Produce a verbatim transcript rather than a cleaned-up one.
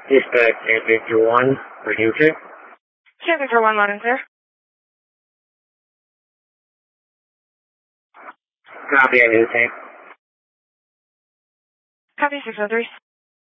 Dispatch eight fifty-one for Houston. Checking for one London, sir. Copy, I do the same. Copy six oh three.